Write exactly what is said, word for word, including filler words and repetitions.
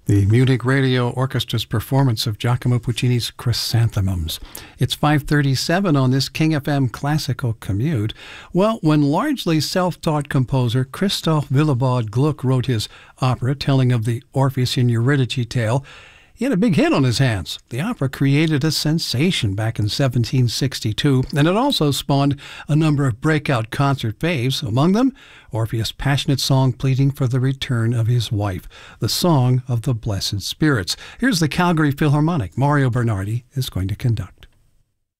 The Munich Radio Orchestra's performance of Giacomo Puccini's Chrysanthemums. It's five thirty-seven on this King F M Classical Commute. Well, when largely self-taught composer Christoph Willibald Gluck wrote his opera telling of the Orpheus and Eurydice tale, he had a big hit on his hands. The opera created a sensation back in seventeen sixty-two, and it also spawned a number of breakout concert faves, among them Orpheus' passionate song pleading for the return of his wife, the Song of the Blessed Spirits. Here's the Calgary Philharmonic. Mario Bernardi is going to conduct.